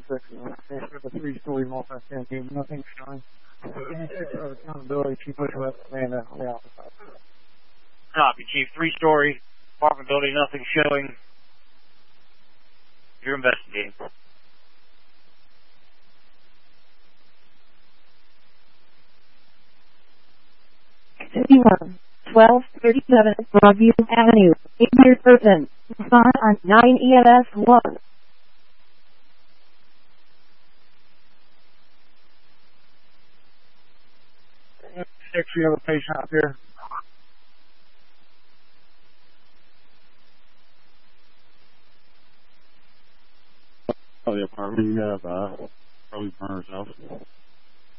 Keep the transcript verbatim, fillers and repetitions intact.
six. It's a three-story multi-family, nothing showing. So any type of accountability, keep pushing with Amanda on the office side. Copy, Chief. Three-story apartment building, nothing showing. You're investigating. fifty-one, twelve thirty-seven Broadview Avenue, eight hundred person. Respond on nine E M S one. Six, we have a patient up here. Oh, the apartment, you have, uh, probably burn herself.